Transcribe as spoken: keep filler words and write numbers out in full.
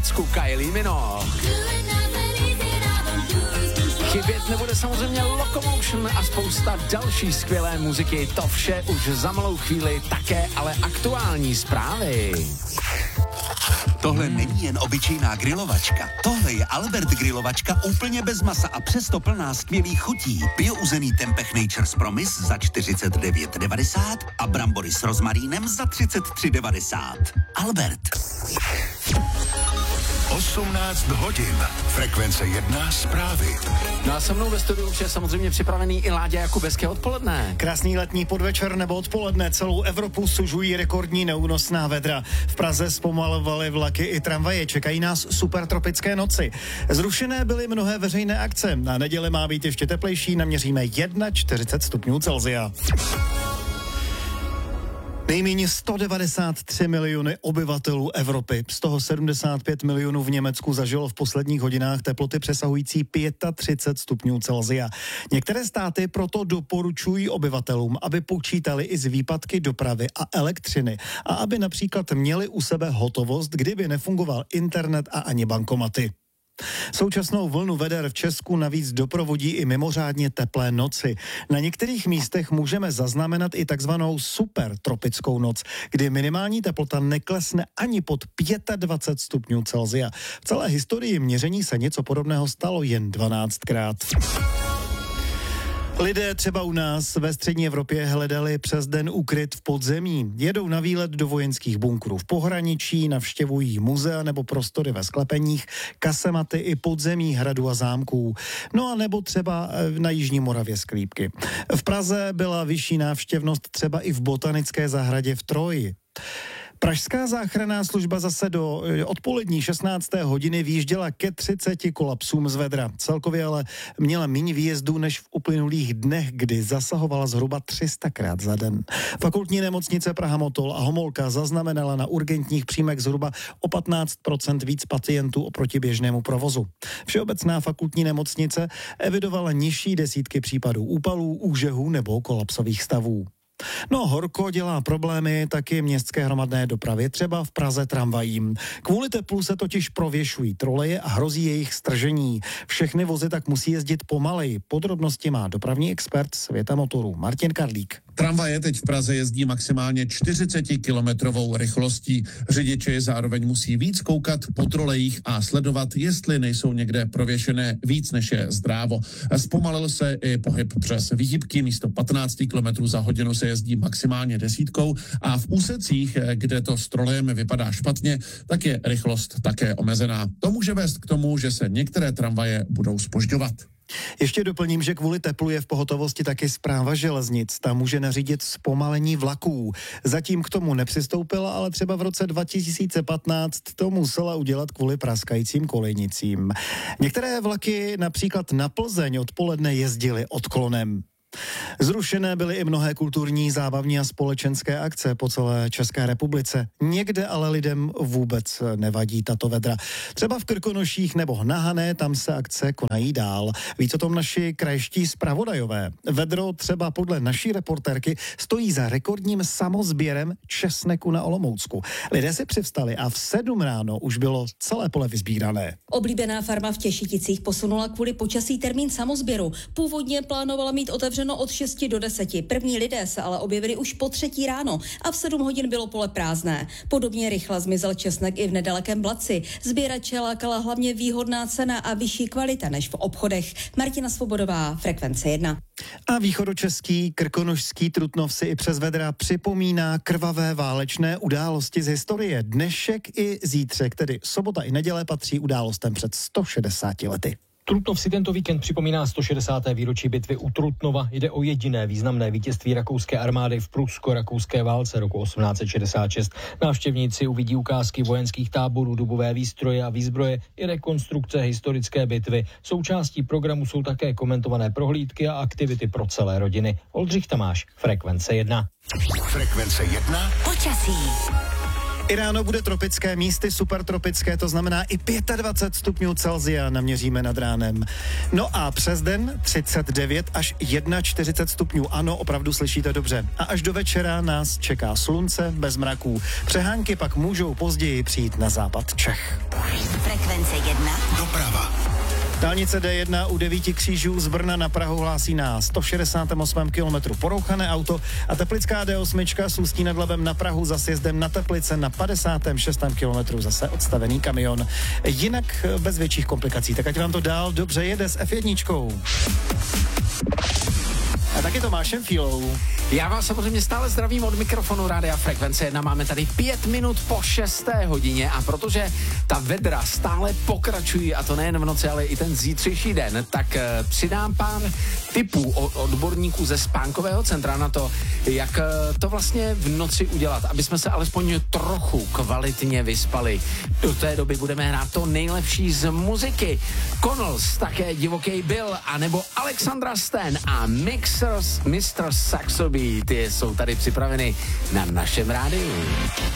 Německu Kylie Minogue. Chybět nebude samozřejmě Locomotion a spousta další skvělé muziky. To vše už za malou chvíli, také ale aktuální zprávy. Tohle není jen obyčejná grilovačka. Tohle je Albert grilovačka úplně bez masa a přesto plná skvělých chutí. Biouzený Tempeh Nature's Promise za čtyřicet devět devadesát a brambory s rozmarínem za třicet tři devadesát. Albert. osmnáct hodin. Frekvence jedna zprávy. No a se mnou ve studiu už je samozřejmě připravený i Láďa Jakubeské odpoledne. Krásný letní podvečer nebo odpoledne. Celou Evropu sužují rekordní neúnosná vedra. V Praze zpomalovaly vlaky i tramvaje. Čekají nás supertropické noci. Zrušené byly mnohé veřejné akce. Na neděli má být ještě teplejší. Naměříme čtyřicet jedna stupňů Celsia. Nejméně sto devadesát tři miliony obyvatelů Evropy, z toho sedmdesát pět milionů v Německu zažilo v posledních hodinách teploty přesahující třicet pět stupňů Celsia. Některé státy proto doporučují obyvatelům, aby počítali i z výpadky dopravy a elektřiny a aby například měli u sebe hotovost, kdyby nefungoval internet a ani bankomaty. Současnou vlnu veder v Česku navíc doprovodí i mimořádně teplé noci. Na některých místech můžeme zaznamenat i takzvanou supertropickou noc, kdy minimální teplota neklesne ani pod dvacet pět stupňů Celsia. V celé historii měření se něco podobného stalo jen dvanáctkrát. Lidé třeba u nás ve střední Evropě hledali přes den úkryt v podzemí. Jedou na výlet do vojenských bunkrů v pohraničí, navštěvují muzea nebo prostory ve sklepeních, kasematy i podzemí hradu a zámků. No a nebo třeba na Jižní Moravě sklípky. V Praze byla vyšší návštěvnost třeba i v botanické zahradě v Troji. Pražská záchranná služba zase do odpolední šestnácté hodiny vyjížděla ke třiceti kolapsům z vedra. Celkově ale měla méně výjezdů než v uplynulých dnech, kdy zasahovala zhruba tři sta krát za den. Fakultní nemocnice Praha Motol a Homolka zaznamenala na urgentních příjmech zhruba o patnáct procent víc pacientů oproti běžnému provozu. Všeobecná fakultní nemocnice evidovala nižší desítky případů úpalů, úžehů nebo kolapsových stavů. No, horko dělá problémy taky městské hromadné dopravě, třeba v Praze tramvajím. Kvůli teplu se totiž prověšují troleje a hrozí jejich stržení. Všechny vozy tak musí jezdit pomaleji. Podrobnosti má dopravní expert Světa motorů Martin Karlík. Tramvaje teď v Praze jezdí maximálně čtyřicetikilometrovou rychlostí. Řidiči je zároveň musí víc koukat po trolejích a sledovat, jestli nejsou někde prověšené víc než je zdrávo. Zpomalil se i pohyb přes výhybky, místo patnáct kilometrů za hodinu se jezdí maximálně desítkou a v úsecích, kde to s trolejem vypadá špatně, tak je rychlost také omezená. To může vést k tomu, že se některé tramvaje budou zpožďovat. Ještě doplním, že kvůli teplu je v pohotovosti taky Správa železnic. Ta může nařídit zpomalení vlaků. Zatím k tomu nepřistoupila, ale třeba v roce dva tisíce patnáct to musela udělat kvůli praskajícím kolejnicím. Některé vlaky například na Plzeň odpoledne jezdily odklonem. Zrušené byly i mnohé kulturní, zábavní a společenské akce po celé České republice. Někde ale lidem vůbec nevadí tato vedra. Třeba v Krkonoších nebo na Hané, tam se akce konají dál. Víc o tom naši krajští zpravodajové. Vedro třeba podle naší reportérky stojí za rekordním samozběrem česneku na Olomoucku. Lidé si přivstali a v sedm ráno už bylo celé pole vyzbírané. Oblíbená farma v Těšiticích posunula kvůli počasí termín samozběru. Původně plánovala mít otevřenou od šesti do deseti. První lidé se ale objevili už po třetí ráno a v sedm hodin bylo pole prázdné. Podobně rychle zmizel česnek i v nedalekém Blatci. Sběrače lákala hlavně výhodná cena a vyšší kvalita než v obchodech. Martina Svobodová, Frekvence jedna. A východočeský krkonošský Trutnov si i přes vedra připomíná krvavé válečné události z historie. Dnešek i zítřek, tedy sobota i neděle, patří událostem před sto šedesáti lety. Trutnov si tento víkend připomíná sto šedesáté výročí bitvy u Trutnova. Jde o jediné významné vítězství rakouské armády v prusko-rakouské válce roku osmnáct set šedesát šest. Návštěvníci uvidí ukázky vojenských táborů, dubové výstroje a výzbroje i rekonstrukce historické bitvy. Součástí programu jsou také komentované prohlídky a aktivity pro celé rodiny. Oldřich Tamáš, Frekvence jedna. Frekvence jedna. Počasí. I ráno bude tropické, místy supertropické, to znamená i dvacet pět stupňů Celsia naměříme nad ránem. No a přes den třicet devět až čtyřicet jedna stupňů, ano, opravdu slyšíte dobře. A až do večera nás čeká slunce bez mraků. Přehánky pak můžou později přijít na západ Čech. Frekvence jedna. Doprava. Dálnice D jedna u devíti křížů z Brna na Prahu hlásí na sto šedesátém osmém kilometru porouchané auto a teplická D osm z Ústí nad Labem na Prahu za sjezdem na Teplice na padesátém šestém kilometru zase odstavený kamion. Jinak bez větších komplikací, tak ať vám to dál dobře jede s ef jedna. A taky Tomášem Fílou. Já vás samozřejmě stále zdravím od mikrofonu Rádia Frekvence jedna. Máme tady pět minut po šesté hodině a protože ta vedra stále pokračují, a to nejen v noci, ale i ten zítřejší den, tak uh, přidám pár tipů od odborníků ze spánkového centra na to, jak uh, to vlastně v noci udělat, aby jsme se alespoň trochu kvalitně vyspali. Do té doby budeme hrát to nejlepší z muziky. Connells, také Divoký Bill, anebo Alexandra Stan a Mixers, mister Saxobeat, ty jsou tady připraveny na našem rádiu.